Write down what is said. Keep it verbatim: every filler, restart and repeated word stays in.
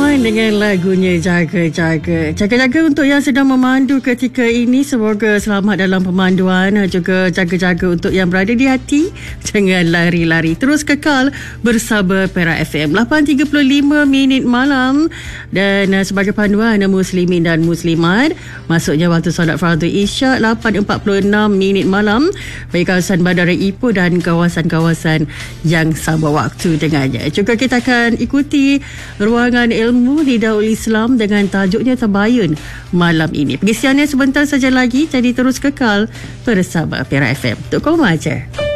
Rahman dengan lagunya Jaga-Jaga. Jaga-jaga untuk yang sedang memandu ketika ini. Semoga selamat dalam pemanduan. Juga jaga-jaga untuk yang berada di hati. Jangan lari-lari. Terus kekal bersama Perak F M. lapan tiga puluh lima minit malam. Dan uh, sebagai panduan Muslimin dan Muslimat, masuknya waktu solat fardu Isyak lapan empat puluh enam minit malam bagi kawasan Bandara Ipoh dan kawasan-kawasan yang sama waktu dengannya. Juga kita akan ikuti ruangan ilmu di Darul Islam dengan tajuknya Tabayun malam ini. Pengisiannya sebentar saja lagi, jadi terus kekal bersama Perak F M. Untuk kau aja.